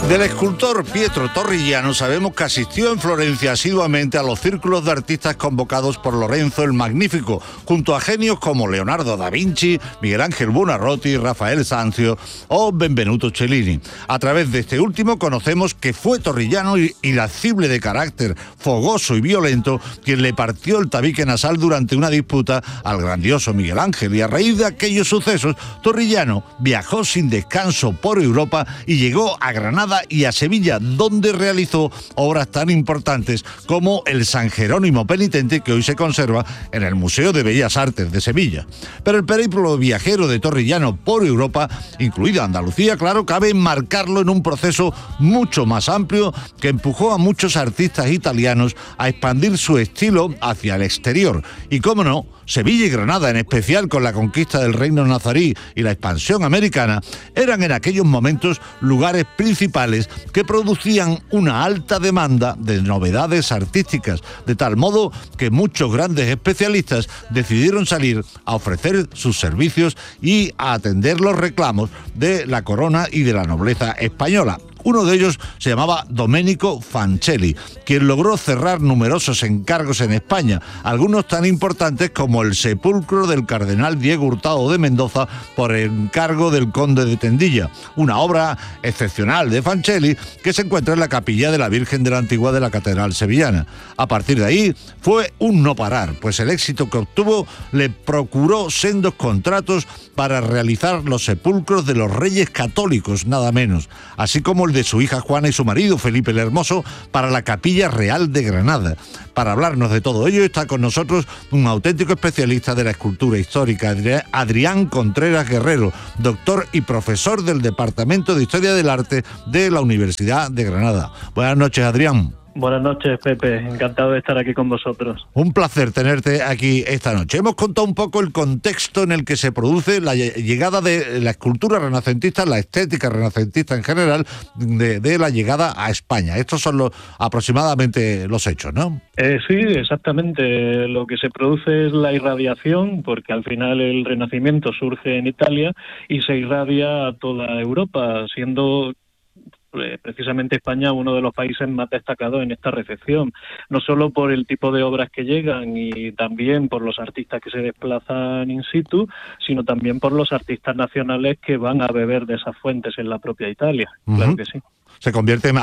Del escultor Pietro Torrigiano sabemos que asistió en Florencia asiduamente a los círculos de artistas convocados por Lorenzo el Magnífico, junto a genios como Leonardo da Vinci, Miguel Ángel Buonarroti, Rafael Sanzio o Benvenuto Cellini. A través de este último conocemos que fue Torrigiano, irascible de carácter, fogoso y violento, quien le partió el tabique nasal durante una disputa al grandioso Miguel Ángel, y a raíz de aquellos sucesos, Torrigiano viajó sin descanso por Europa y llegó a Granada y a Sevilla, donde realizó obras tan importantes como el San Jerónimo Penitente, que hoy se conserva en el Museo de Bellas Artes de Sevilla. Pero el periplo viajero de Torrigiano por Europa, incluida Andalucía, claro, cabe enmarcarlo en un proceso mucho más amplio que empujó a muchos artistas italianos a expandir su estilo hacia el exterior. Y cómo no, Sevilla y Granada, en especial con la conquista del reino nazarí y la expansión americana, eran en aquellos momentos lugares principales que producían una alta demanda de novedades artísticas, de tal modo que muchos grandes especialistas decidieron salir a ofrecer sus servicios y a atender los reclamos de la corona y de la nobleza española. Uno de ellos se llamaba Domenico Fancelli, quien logró cerrar numerosos encargos en España, algunos tan importantes como el sepulcro del cardenal Diego Hurtado de Mendoza por encargo del conde de Tendilla, una obra excepcional de Fancelli que se encuentra en la capilla de la Virgen de la Antigua de la Catedral Sevillana. A partir de ahí fue un no parar, pues el éxito que obtuvo le procuró sendos contratos para realizar los sepulcros de los reyes católicos, nada menos, así como el de su hija Juana y su marido Felipe el Hermoso para la Capilla Real de Granada. Para hablarnos de todo ello está con nosotros un auténtico especialista de la escultura histórica, Adrián Contreras Guerrero, doctor y profesor del Departamento de Historia del Arte de la Universidad de Granada. Buenas noches, Adrián. Buenas noches, Pepe. Encantado de estar aquí con vosotros. Un placer tenerte aquí esta noche. Hemos contado un poco el contexto en el que se produce la llegada de la escultura renacentista, la estética renacentista en general, de la llegada a España. Estos son aproximadamente los hechos, ¿no? Sí, exactamente. Lo que se produce es la irradiación, porque al final el Renacimiento surge en Italia y se irradia a toda Europa, siendo precisamente España uno de los países más destacados en esta recepción, no solo por el tipo de obras que llegan y también por los artistas que se desplazan in situ, sino también por los artistas nacionales que van a beber de esas fuentes en la propia Italia. Uh-huh. Claro que sí. Se convierten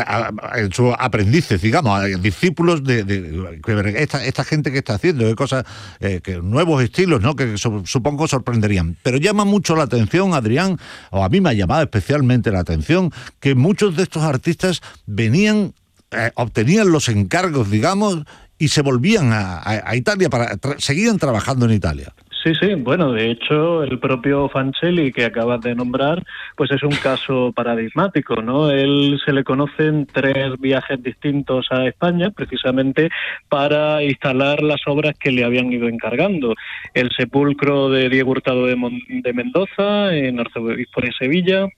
en sus aprendices, digamos, discípulos de esta gente que está haciendo, de cosas, que nuevos estilos, ¿no?, que supongo sorprenderían. Pero llama mucho la atención, Adrián, o a mí me ha llamado especialmente la atención, que muchos de estos artistas venían, obtenían los encargos, digamos, y se volvían a Italia, seguían trabajando en Italia. Sí, bueno, de hecho, el propio Fancelli, que acabas de nombrar, pues es un caso paradigmático, ¿no? Él se le conocen 3 viajes distintos a España, precisamente para instalar las obras que le habían ido encargando. El sepulcro de Diego Hurtado de Mendoza, en Arzobispo de Sevilla,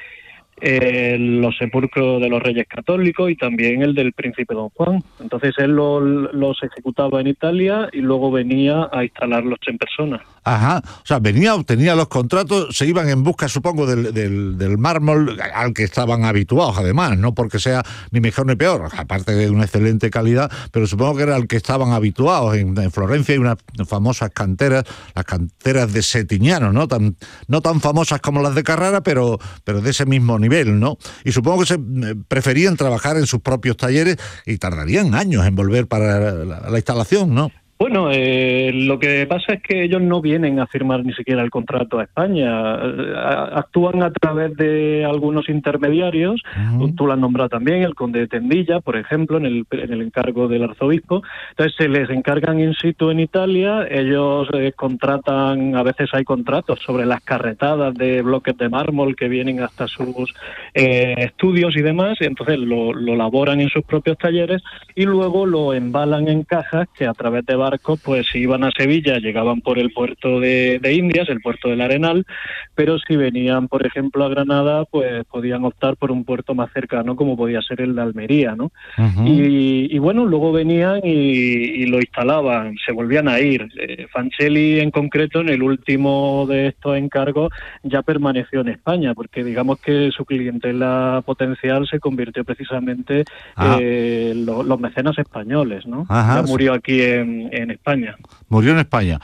los sepulcros de los Reyes Católicos y también el del Príncipe Don Juan. Entonces él los ejecutaba en Italia y luego venía a instalarlos en persona. Ajá, o sea, venía, obtenía los contratos, se iban en busca, supongo, del mármol al que estaban habituados, además, no porque sea ni mejor ni peor, aparte de una excelente calidad, pero supongo que era al que estaban habituados. En Florencia hay unas famosas canteras, las canteras de Settignano, ¿no? No tan famosas como las de Carrara, pero de ese mismo nivel, ¿no? Y supongo que se preferían trabajar en sus propios talleres y tardarían años en volver para la instalación, ¿no? Bueno, lo que pasa es que ellos no vienen a firmar ni siquiera el contrato a España. Actúan a través de algunos intermediarios. Uh-huh. Tú lo has nombrado también, el conde de Tendilla, por ejemplo, en el encargo del arzobispo. Entonces se les encargan in situ en Italia. Ellos contratan, a veces hay contratos sobre las carretadas de bloques de mármol que vienen hasta sus estudios y demás. Y entonces lo elaboran en sus propios talleres y luego lo embalan en cajas que a través de barcos, pues si iban a Sevilla llegaban por el puerto de Indias, el puerto del Arenal, pero si venían, por ejemplo, a Granada, pues podían optar por un puerto más cercano, como podía ser el de Almería, ¿no? Ujú. Y bueno, luego venían y lo instalaban, se volvían a ir. Fancelli, en concreto, en el último de estos encargos, ya permaneció en España, porque digamos que su clientela potencial se convirtió precisamente Ah, los mecenas españoles, ¿no? Ya ajá, sí. murió aquí en España. Murió en España.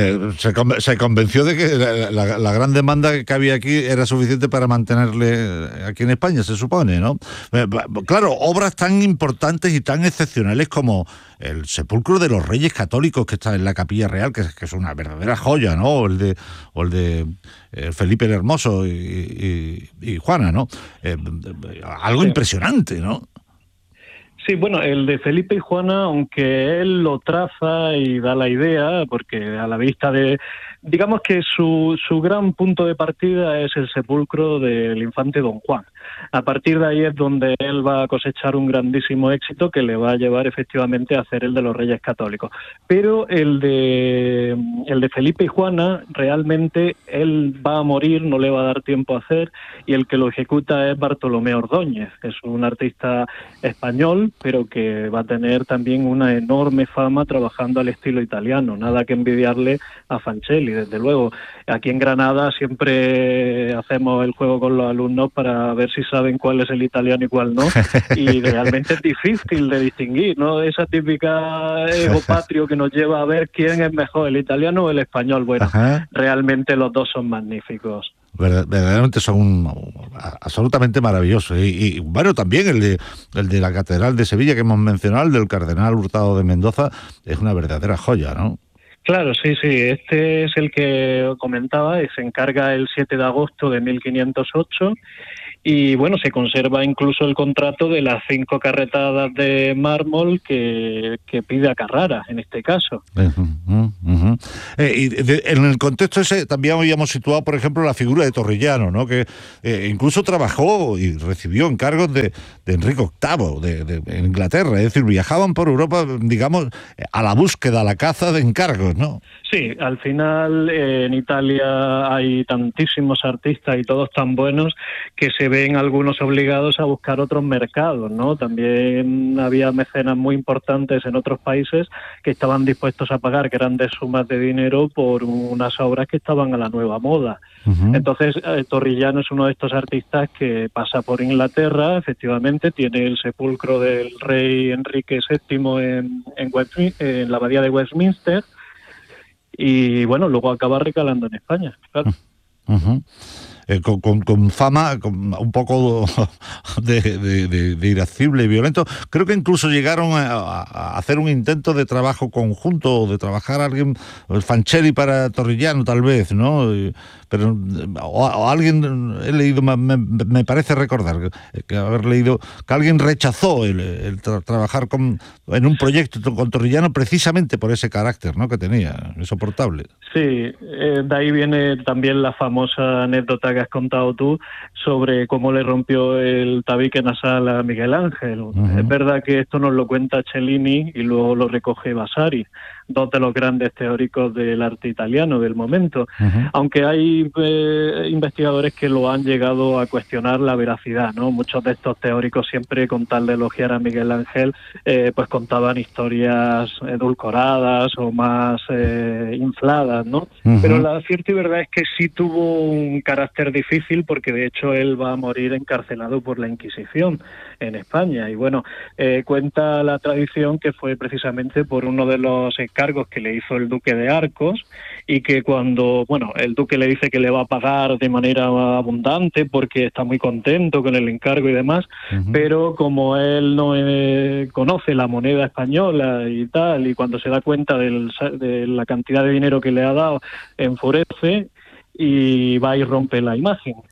Se convenció de que la gran demanda que había aquí era suficiente para mantenerle aquí en España, se supone, ¿no? Claro, obras tan importantes y tan excepcionales como el sepulcro de los Reyes Católicos que está en la Capilla Real, que es una verdadera joya, ¿no? O el de Felipe el Hermoso y Juana, ¿no? Algo Sí. impresionante, ¿no? Sí, bueno, el de Felipe y Juana, aunque él lo traza y da la idea, porque a la vista digamos que su gran punto de partida es el sepulcro del infante Don Juan. A partir de ahí es donde él va a cosechar un grandísimo éxito que le va a llevar efectivamente a hacer el de los Reyes Católicos. Pero el de Felipe y Juana, realmente él va a morir, no le va a dar tiempo a hacer, y el que lo ejecuta es Bartolomé Ordóñez, que es un artista español, pero que va a tener también una enorme fama trabajando al estilo italiano, nada que envidiarle a Fancelli, desde luego. Aquí en Granada siempre hacemos el juego con los alumnos para ver si saben cuál es el italiano y cuál no, y realmente es difícil de distinguir, ¿no? Esa típica ego patrio que nos lleva a ver quién es mejor, el italiano o el español. Bueno, Ajá. realmente los dos son magníficos. Verdaderamente son absolutamente maravillosos. Bueno, también el de la Catedral de Sevilla que hemos mencionado, el del Cardenal Hurtado de Mendoza, es una verdadera joya, ¿no? Claro, sí, sí. Este es el que comentaba, se encarga el 7 de agosto de 1508 y bueno, se conserva incluso el contrato de las 5 carretadas de mármol que pide a Carrara, en este caso. Ujú. En el contexto ese también habíamos situado, por ejemplo, la figura de Torrellano, ¿no? Que incluso trabajó y recibió encargos de Enrique VIII en Inglaterra, es decir, viajaban por Europa, digamos, a la búsqueda, a la caza de encargos, ¿no? Sí, al final en Italia hay tantísimos artistas y todos tan buenos que se ven algunos obligados a buscar otros mercados, ¿no? También había mecenas muy importantes en otros países que estaban dispuestos a pagar grandes sumas de dinero por unas obras que estaban a la nueva moda. Ujú. Entonces, Torrillano es uno de estos artistas que pasa por Inglaterra, efectivamente, tiene el sepulcro del rey Enrique VII en la abadía de Westminster, y bueno, luego acaba recalando en España, claro. Ujú. Con fama un poco de irascible y violento. Creo que incluso llegaron a hacer un intento de trabajo conjunto, de trabajar alguien, Fancelli para Torrellano tal vez, ¿no? Pero o alguien, he leído, me parece recordar que haber leído que alguien rechazó el trabajar en un proyecto con Torrellano precisamente por ese carácter, ¿no? Que tenía, insoportable. Sí, de ahí viene también la famosa anécdota que has contado tú sobre cómo le rompió el tabique nasal a Miguel Ángel. Es Ujú. verdad que esto nos lo cuenta Cellini y luego lo recoge Vasari, dos de los grandes teóricos del arte italiano del momento, Ujú. aunque hay investigadores que lo han llegado a cuestionar la veracidad, ¿no? Muchos de estos teóricos siempre, con tal de elogiar a Miguel Ángel, pues contaban historias edulcoradas o más infladas, ¿no? Pero Ujú. la cierta y verdad es que sí tuvo un carácter difícil, porque de hecho él va a morir encarcelado por la Inquisición en España. Y bueno, cuenta la tradición que fue precisamente por uno de los encargos que le hizo el duque de Arcos, y que cuando, bueno, el duque le dice que le va a pagar de manera abundante porque está muy contento con el encargo y demás, Ujú. pero como él no conoce la moneda española y tal, y cuando se da cuenta de la cantidad de dinero que le ha dado, enfurece y va y rompe la imagen.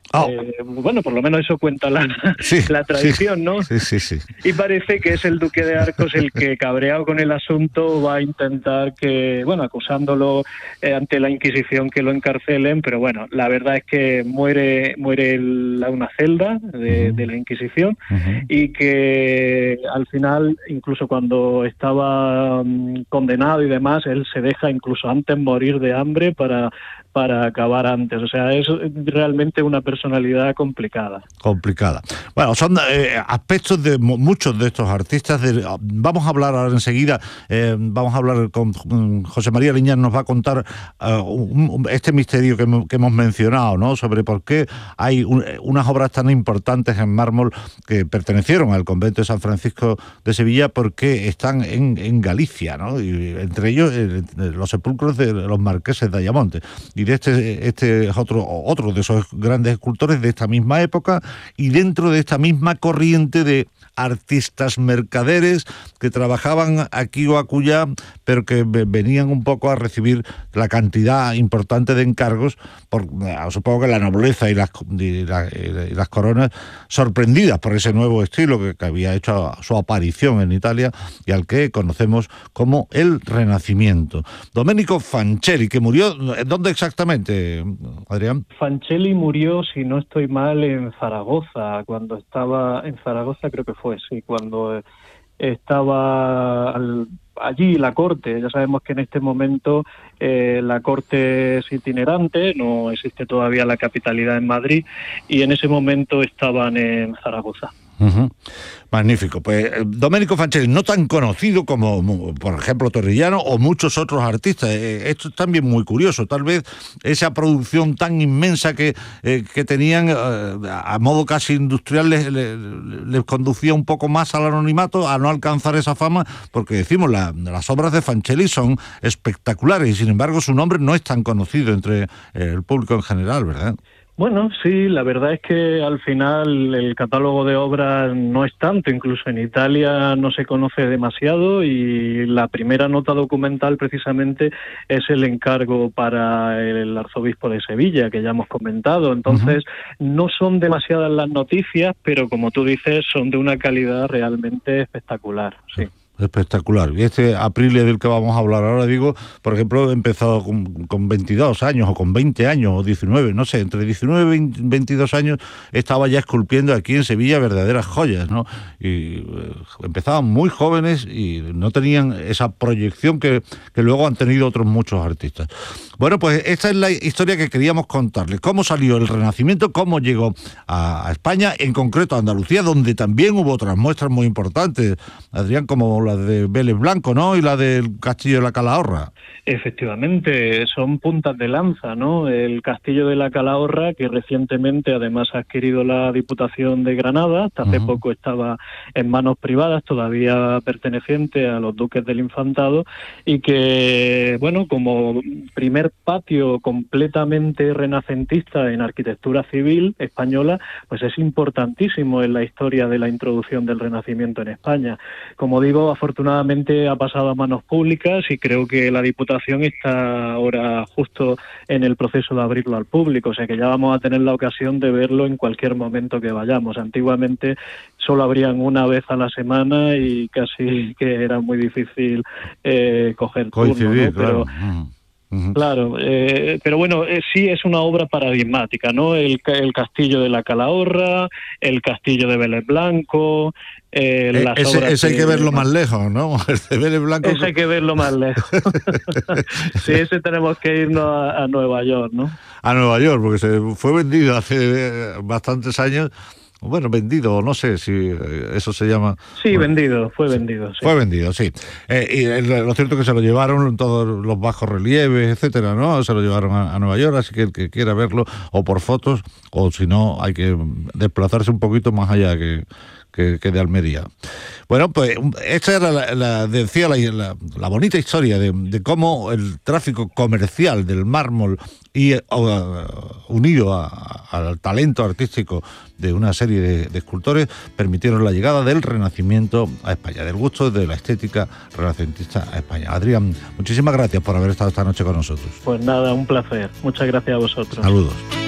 Bueno, por lo menos eso cuenta la tradición, ¿no? Sí. Y parece que es el duque de Arcos el que, cabreado con el asunto, va a intentar que, bueno, acusándolo ante la Inquisición, que lo encarcelen, pero bueno, la verdad es que muere en una celda de la Inquisición, y que al final, incluso cuando estaba condenado y demás, él se deja incluso antes morir de hambre para acabar antes. O sea, es realmente una personalidad complicada. Bueno, son aspectos de muchos de estos artistas. Vamos a hablar ahora enseguida, vamos a hablar con José María Liñán, nos va a contar este misterio que hemos mencionado, ¿no? Sobre por qué hay unas obras tan importantes en mármol que pertenecieron al convento de San Francisco de Sevilla, porque están en Galicia, ¿no? Y entre ellos los sepulcros de los marqueses de Ayamonte. Y de este es otro de esos grandes escultores de esta misma época, y dentro de esta misma corriente de artistas mercaderes que trabajaban aquí o acullá, pero que venían un poco a recibir la cantidad importante de encargos, supongo que la nobleza y las coronas, sorprendidas por ese nuevo estilo que había hecho su aparición en Italia y al que conocemos como el Renacimiento. Domenico Fancelli, que murió, ¿dónde exactamente, Adrián? Fancelli murió, si no estoy mal, en Zaragoza, cuando estaba en Zaragoza, creo que fue, sí, cuando estaba allí la corte. Ya sabemos que en este momento la corte es itinerante, no existe todavía la capitalidad en Madrid, y en ese momento estaban en Zaragoza. Magnífico. Pues Domenico Fancelli, no tan conocido como, por ejemplo, Torrigiano o muchos otros artistas. Esto es también muy curioso. Tal vez esa producción tan inmensa que tenían, a modo casi industrial, les conducía un poco más al anonimato, a no alcanzar esa fama, porque decimos, las obras de Fancelli son espectaculares y sin embargo su nombre no es tan conocido entre el público en general, ¿verdad? Bueno, sí, la verdad es que al final el catálogo de obras no es tanto, incluso en Italia no se conoce demasiado, y la primera nota documental precisamente es el encargo para el arzobispo de Sevilla, que ya hemos comentado. Entonces, no son demasiadas las noticias, pero como tú dices, son de una calidad realmente espectacular, sí. Espectacular. Y este Aprilia del que vamos a hablar ahora, digo, por ejemplo, empezado con 22 años o con 20 años o 19, no sé, entre 19 y 22 años estaba ya esculpiendo aquí en Sevilla verdaderas joyas, ¿no? Y empezaban muy jóvenes y no tenían esa proyección que luego han tenido otros muchos artistas. Bueno, pues esta es la historia que queríamos contarles. Cómo salió el Renacimiento, cómo llegó a España, en concreto a Andalucía, donde también hubo otras muestras muy importantes, Adrián, como la de Vélez Blanco, ¿no? Y la del Castillo de la Calahorra. Efectivamente, son puntas de lanza, ¿no? El Castillo de la Calahorra, que recientemente además ha adquirido la Diputación de Granada, hasta hace poco estaba en manos privadas, todavía perteneciente a los duques del Infantado, y que, bueno, como primer patio completamente renacentista en arquitectura civil española, pues es importantísimo en la historia de la introducción del Renacimiento en España. Como digo, afortunadamente ha pasado a manos públicas y creo que la Diputación está ahora justo en el proceso de abrirlo al público, o sea que ya vamos a tener la ocasión de verlo en cualquier momento que vayamos. Antiguamente solo abrían una vez a la semana y casi que era muy difícil coger coincidir, turno, ¿no? Pero claro, pero bueno, sí es una obra paradigmática, ¿no? El Castillo de la Calahorra, el Castillo de Vélez Blanco, ese hay que verlo más lejos, ¿no? El de Vélez Blanco. Ese hay que verlo más lejos. Sí, ese tenemos que irnos a Nueva York, ¿no? A Nueva York, porque se fue vendido hace bastantes años. Bueno, vendido, no sé si eso se llama... Sí, bueno, fue vendido, sí. Fue vendido, sí. Y lo cierto es que se lo llevaron todos los bajos relieves, etcétera, ¿no? Se lo llevaron a Nueva York, así que el que quiera verlo, o por fotos, o si no, hay que desplazarse un poquito más allá que de Almería. Bueno, pues esta era decía la bonita historia de cómo el tráfico comercial del mármol y unido al talento artístico de una serie de escultores permitieron la llegada del Renacimiento a España, del gusto de la estética renacentista a España. Adrián, muchísimas gracias por haber estado esta noche con nosotros. Pues nada, un placer. Muchas gracias a vosotros. Saludos.